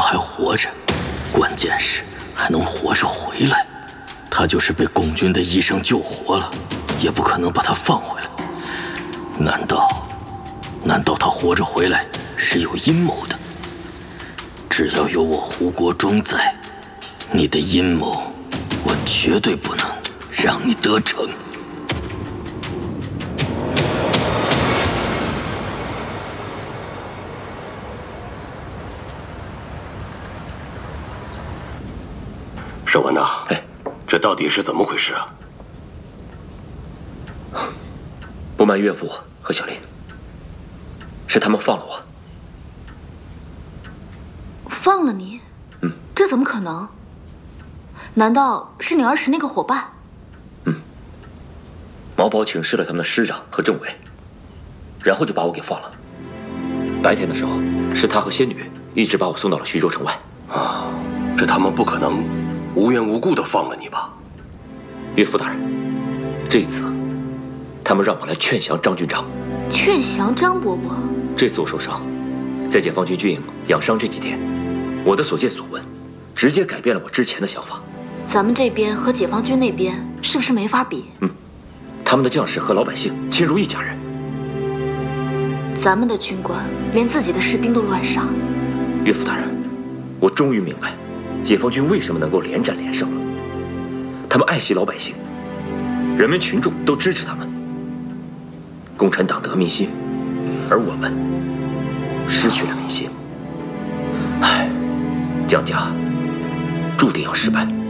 还活着，关键是还能活着回来。他就是被共军的医生救活了，也不可能把他放回来。难道他活着回来是有阴谋的？只要有我胡国忠在，你的阴谋我绝对不能让你得逞。 少文呐，这到底是怎么回事啊？ 不瞒岳父和小林，是他们放了我。 放了你？这怎么可能？难道是你儿时那个伙伴？ 毛宝请示了他们的师长和政委，然后就把我给放了。白天的时候，是他和仙女一直把我送到了徐州城外。 啊，这他们不可能无缘无故的放了你吧？ 岳父大人，这一次，他们让我来劝降张军长。 劝降张伯伯？ 这次我受伤，在解放军军营养伤这几天，我的所见所闻，直接改变了我之前的想法。 咱们这边和解放军那边是不是没法比？ 他们的将士和老百姓亲如一家人， 咱们的军官连自己的士兵都乱杀。 岳父大人，我终于明白，解放军为什么能够连战连胜了。他们爱惜老百姓，人民群众都支持他们。共产党得民心，而我们失去了民心。唉，江家注定要失败。